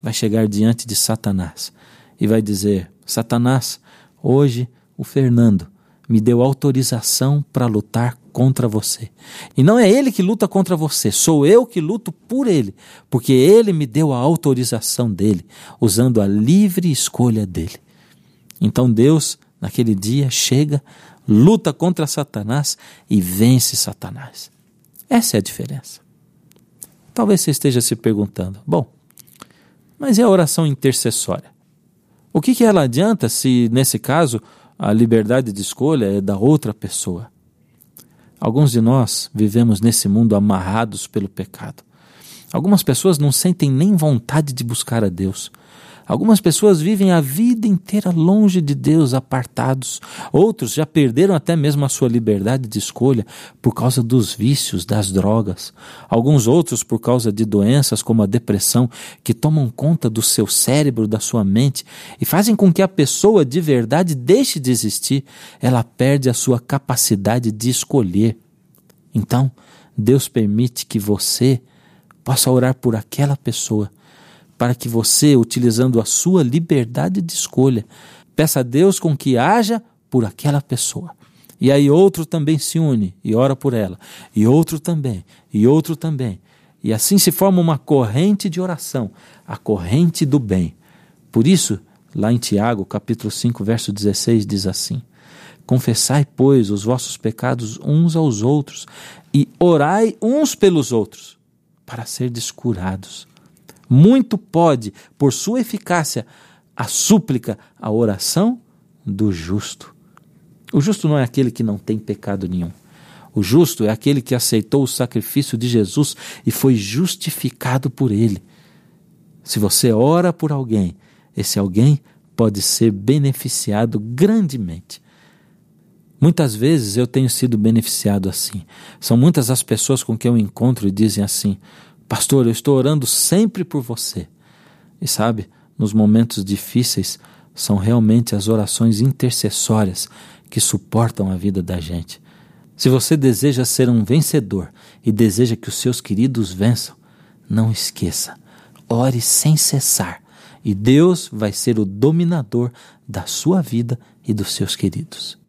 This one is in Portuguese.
vai chegar diante de Satanás e vai dizer: Satanás, hoje o Fernando me deu autorização para lutar contra você. E não é ele que luta contra você, sou eu que luto por ele, porque ele me deu a autorização dele, usando a livre escolha dele. Então Deus, naquele dia, chega, luta contra Satanás e vence Satanás. Essa é a diferença. Talvez você esteja se perguntando: bom, mas e a oração intercessória? O que ela adianta se, nesse caso, a liberdade de escolha é da outra pessoa? Alguns de nós vivemos nesse mundo amarrados pelo pecado. Algumas pessoas não sentem nem vontade de buscar a Deus. Algumas pessoas vivem a vida inteira longe de Deus, apartados. Outros já perderam até mesmo a sua liberdade de escolha por causa dos vícios, das drogas. Alguns outros por causa de doenças como a depressão, que tomam conta do seu cérebro, da sua mente e fazem com que a pessoa de verdade deixe de existir. Ela perde a sua capacidade de escolher. Então, Deus permite que você possa orar por aquela pessoa, para que você, utilizando a sua liberdade de escolha, peça a Deus com que haja por aquela pessoa. E aí outro também se une e ora por ela, e outro também, e outro também. E assim se forma uma corrente de oração, a corrente do bem. Por isso, lá em Tiago, capítulo 5, verso 16, diz assim: confessai, pois, os vossos pecados uns aos outros, e orai uns pelos outros, para serdes curados. Muito pode, por sua eficácia, a súplica, a oração do justo. O justo não é aquele que não tem pecado nenhum. O justo é aquele que aceitou o sacrifício de Jesus e foi justificado por ele. Se você ora por alguém, esse alguém pode ser beneficiado grandemente. Muitas vezes eu tenho sido beneficiado assim. São muitas as pessoas com quem eu encontro e dizem assim: pastor, eu estou orando sempre por você. E sabe, nos momentos difíceis, são realmente as orações intercessórias que suportam a vida da gente. Se você deseja ser um vencedor e deseja que os seus queridos vençam, não esqueça, ore sem cessar, e Deus vai ser o dominador da sua vida e dos seus queridos.